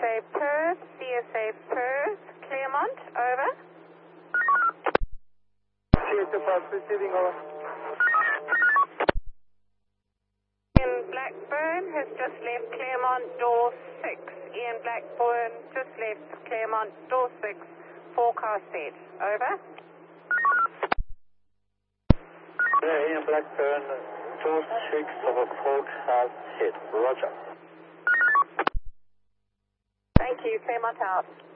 CSA Perth, Claremont, over. CSA Perth receiving, over. Ian Blackburn has just left Claremont, door 6. Ian Blackburn just left Claremont, door 6. Forecast set, over. Ian Blackburn, door 6 over forecast hit. Roger. Thank you, Claremont out.